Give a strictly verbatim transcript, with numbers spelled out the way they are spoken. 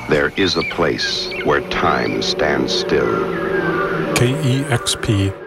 There is a place where time stands still. K E X P